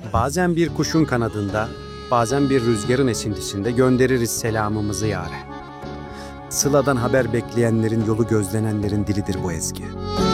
Bazen bir kuşun kanadında, bazen bir rüzgarın esintisinde göndeririz selamımızı yâre. Sıladan haber bekleyenlerin, yolu gözlenenlerin dilidir bu ezgi.